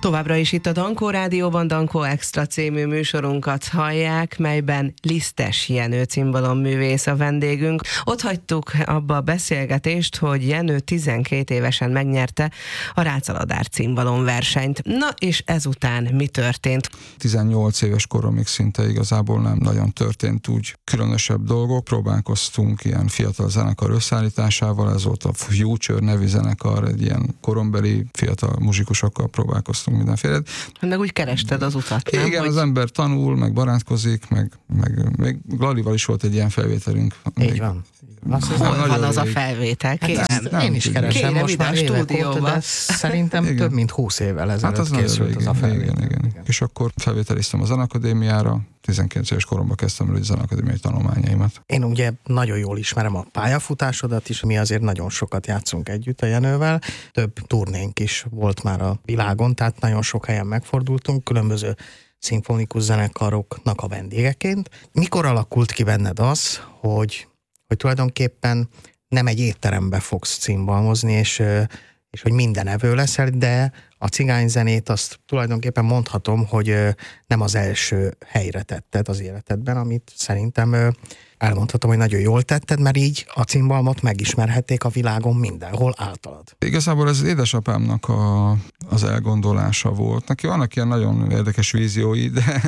Továbbra is itt a Dankó Rádióban Dankó Extra című műsorunkat hallják, melyben Lisztes Jenő cimbalom-művész a vendégünk. Ott hagytuk abba a beszélgetést, hogy Jenő 12 évesen megnyerte a Rácaladár cimbalom versenyt. Na és ezután mi történt? 18 éves koromig szinte igazából nem nagyon történt úgy különösebb dolgok. Próbálkoztunk ilyen fiatal zenekar összeállításával, ez volt a Future nevű zenekar, egy ilyen korombeli fiatal muzsikusokkal próbálkoztunk mindenféle. Meg úgy kerested az utat, nem? Igen, az ember tanul, meg barátkozik, meg még Lalival is volt egy ilyen felvételünk. Így van. Hol van az a felvétel? Hát én is keresem most már évek óta, de szerintem igen. Több mint 20 évvel ezelőtt készült az a felvétel. Igen. És akkor felvételiztem a Zenakadémiára, 19 éves koromban kezdtem el a Zenakadémiai tanulmányaimat. Én ugye nagyon jól ismerem a pályafutásodat is, mi azért nagyon sokat játszunk együtt a Jenővel. Több turnénk is volt már a világon, tehát nagyon sok helyen megfordultunk, különböző szimfonikus zenekaroknak a vendégeként. Mikor alakult ki benned az, hogy tulajdonképpen nem egy étterembe fogsz cimbalmozni, és hogy minden evő leszel, de a cigányzenét azt tulajdonképpen mondhatom, hogy nem az első helyre tetted az életedben, amit szerintem elmondhatom, hogy nagyon jól tetted, mert így a cimbalmot megismerhették a világon mindenhol általad. Igazából ez édesapámnak az elgondolása volt. Neki vannak ilyen nagyon érdekes víziói,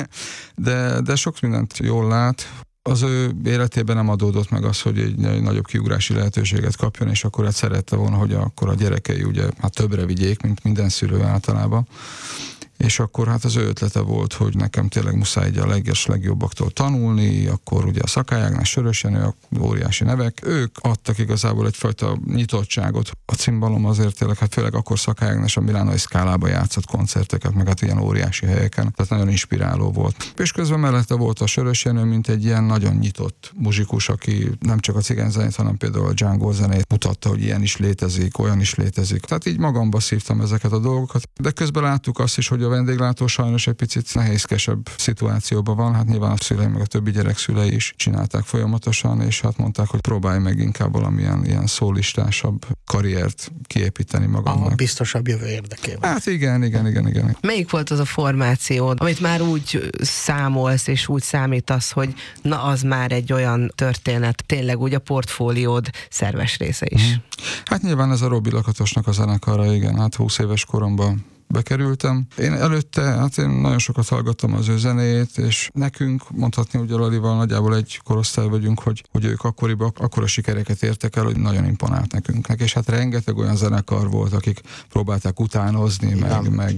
de sok mindent jól lát. Az ő életében nem adódott meg az, hogy egy nagyobb kiugrási lehetőséget kapjon, és akkor hát szerette volna, hogy akkor a gyerekei ugye többre vigyék, mint minden szülő általában. És akkor hát az ő ötlete volt, hogy nekem tényleg muszáj egy a legjobbaktól tanulni, akkor ugye a Szakály Ágnes, Sörös Jenő, óriási nevek. Ők adtak igazából egyfajta nyitottságot. A cimbalom azért tényleg, hát főleg akkor Szakály Ágnes a Milánói Scalában játszott koncerteket, meg hát ilyen óriási helyeken. Tehát nagyon inspiráló volt. És közben mellette volt a Sörös Jenő, mint egy ilyen nagyon nyitott muzsikus, aki nem csak a cigányzenét, hanem például a Django zenét mutatta, hogy ilyen is létezik, olyan is létezik. Tehát így magamba szívtam ezeket a dolgokat. De közben láttuk azt is, hogy a vendéglátó sajnos egy picit nehézkesebb szituációban van, hát nyilván a szüleim meg a többi gyerek szülei is csinálták folyamatosan, és hát mondták, hogy próbálj meg inkább valamilyen ilyen szólistásabb karriert kiépíteni magamnak. A biztosabb jövő érdekében. Hát igen. Melyik volt az a formációd, amit már úgy számolsz, és úgy számítasz, hogy na az már egy olyan történet, tényleg úgy a portfóliód szerves része is? Hát nyilván ez a Robi Lakatosnak a zenekara, igen, hát 20 éves koromban bekerültem. Én előtte, hát én nagyon sokat hallgattam az ő zenét, és nekünk mondhatni, hogy a Lalival nagyjából egy korosztály vagyunk, hogy ők akkoriban akkora sikereket értek el, hogy nagyon imponált nekünk. És hát rengeteg olyan zenekar volt, akik próbálták utánozni, meg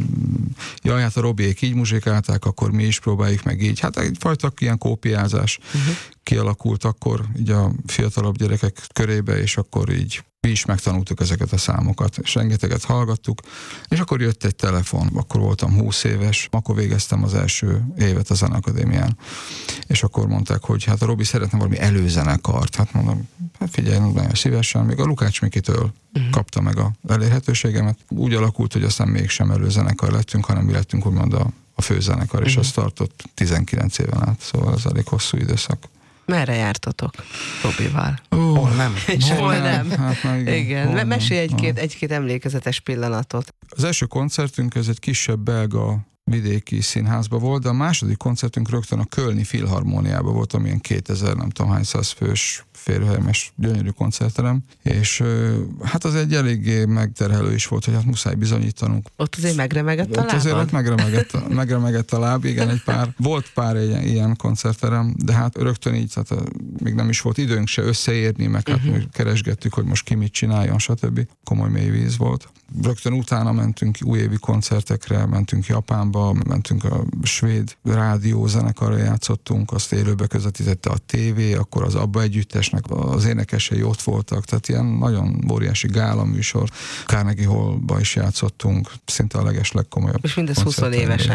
jaj, hát a Robiék így muzsikálták, akkor mi is próbáljuk meg így. Hát egyfajta ilyen kópiázás kialakult akkor így a fiatalabb gyerekek körébe, és akkor így mi is megtanultuk ezeket a számokat, és rengeteget hallgattuk, és akkor jött egy telefon, akkor voltam 20 éves, akkor végeztem az első évet a Zenakadémián, és akkor mondták, hogy hát a Robi szeretne valami előzenekart, hát mondom, hát figyelj, nagyon szívesen, még a Lukács Mikitől kapta meg a elérhetőségemet. Úgy alakult, hogy aztán mégsem előzenekar lettünk, hanem mi lettünk úgymond a főzenekar, és az tartott 19 éven át, szóval ez elég hosszú időszak. Merre jártatok Robival? Hol nem? Hol nem? Hát, igen. Mesélj egy-két emlékezetes pillanatot. Az első koncertünk ez egy kisebb belga vidéki színházba volt, de a második koncertünk rögtön a Kölni Filharmóniában volt, amilyen 2000, nem tudom hány száz fős férőhelyemes gyönyörű koncertterem, és hát az egy eléggé megterhelő is volt, hogy hát muszáj bizonyítanunk. Ott azért megremegett a lábad? Azért megremegett a láb, igen, volt pár ilyen koncertterem, de hát rögtön így, tehát még nem is volt időnk se összeérni, meg hát keresgettük, hogy most ki mit csináljon, stb. Komoly mély víz volt. Rögtön utána mentünk újévi koncertekre, mentünk Japánba, mentünk a svéd rádió zenekarra játszottunk, azt élőbe közvetítette a tévé, akkor az Abba együttesnek az énekesei ott voltak, tehát ilyen nagyon óriási gála műsor. Carnegie Hallba is játszottunk, szinte a legeslegkomolyabb. És mindez 20 évesen.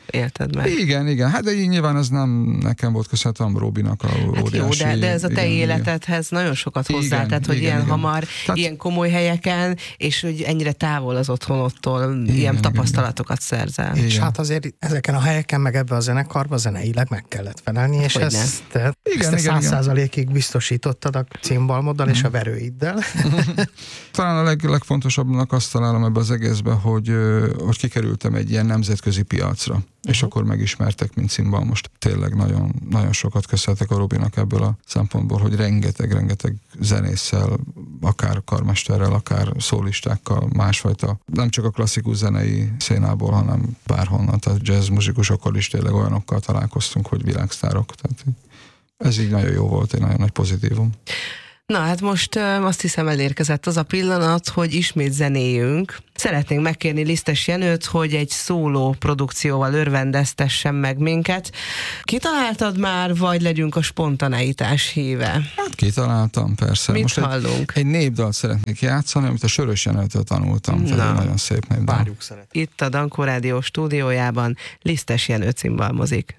élted meg. Igen, hát de így nyilván ez nem nekem volt köszönhető, Robinak a óriási... Hát jó, de ez a te életedhez nagyon sokat hozzátett, hogy ilyen hamar, tehát, ilyen komoly helyeken, és hogy ennyire távol az otthonottól ilyen tapasztalatokat szerzel. És hát azért ezeken a helyeken, meg ebbe a zenekarba zeneileg meg kellett felelni, és ezt 100%-ig biztosítottad a cimbalmoddal és a verőiddel. Talán a legfontosabbnak azt találom ebbe az egészben, hogy kikerültem egy ilyen nemzetközi piacra, és akkor megismertek, mint cimbalmost. Tényleg nagyon, nagyon sokat köszönhetek a Robinak ebből a szempontból, hogy rengeteg zenésszel, akár karmesterrel, akár szólistákkal, másfajta, nem csak a klasszikus zenei szénából, hanem bárhonnan, tehát jazz muzsikusokkal is tényleg olyanokkal találkoztunk, hogy világsztárok. Tehát ez így nagyon jó volt, egy nagyon nagy pozitívum. Na hát most azt hiszem elérkezett az a pillanat, hogy ismét zenéljünk. Szeretnénk megkérni Lisztes Jenőt, hogy egy szóló produkcióval örvendeztessen meg minket. Kitaláltad már, vagy legyünk a spontaneitás híve? Hát kitaláltam, persze. Mit most hallunk? Egy népdalt szeretnék játszani, amit a Sörös Jenőtől tanultam. Tehát nagyon szép népdal. Várjuk, szeretnék. Itt a Dankó Rádió stúdiójában Lisztes Jenő cimbalmozik.